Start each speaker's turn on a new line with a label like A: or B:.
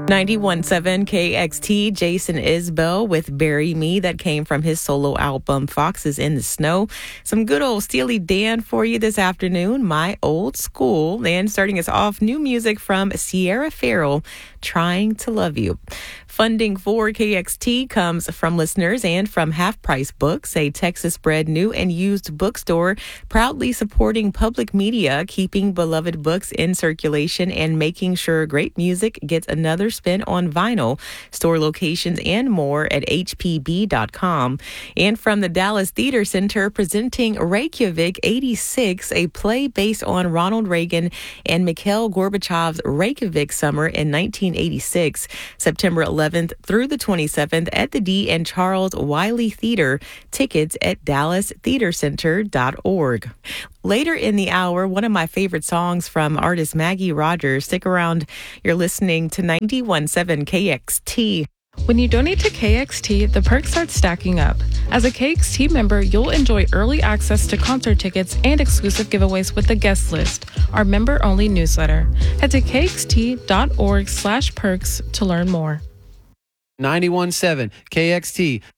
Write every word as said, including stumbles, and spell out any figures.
A: ninety-one point seven K X T, Jason Isbell with Bury Me. That came from his solo album, Foxes in the Snow. Some good old Steely Dan for you this afternoon, My Old School. And starting us off, new music from Sierra Farrell, Trying to Love You. Funding for K X T comes from listeners and from Half Price Books, a Texas-bred new and used bookstore proudly supporting public media, keeping beloved books in circulation, and making sure great music gets another spin on vinyl. Store locations and more at H P B dot com. And from the Dallas Theater Center, presenting Reykjavik eighty-six, a play based on Ronald Reagan and Mikhail Gorbachev's Reykjavik summer in nineteen eighty-six, September eleventh through the twenty-seventh at the D and Charles Wiley Theater. Tickets at dallas theater center dot org. Later in the hour, one of my favorite songs from artist Maggie Rogers. Stick around. You're listening to ninety-one point seven K X T.
B: When you donate to K X T, the perks start stacking up. As a K X T member, you'll enjoy early access to concert tickets and exclusive giveaways with the guest list, our member-only newsletter. Head to K X T dot org slash perks to learn more.
C: ninety-one point seven K X T,